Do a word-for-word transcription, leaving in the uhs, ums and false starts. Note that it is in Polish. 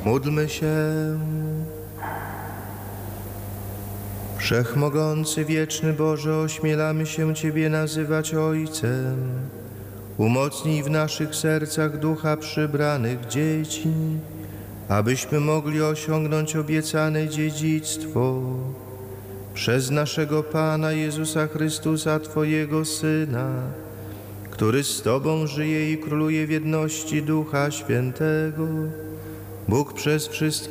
Módlmy się. Wszechmogący, wieczny Boże, ośmielamy się Ciebie nazywać Ojcem. Umocnij w naszych sercach ducha przybranych dzieci, abyśmy mogli osiągnąć obiecane dziedzictwo przez naszego Pana Jezusa Chrystusa, Twojego Syna, który z Tobą żyje i króluje w jedności Ducha Świętego, Bóg przez wszystkie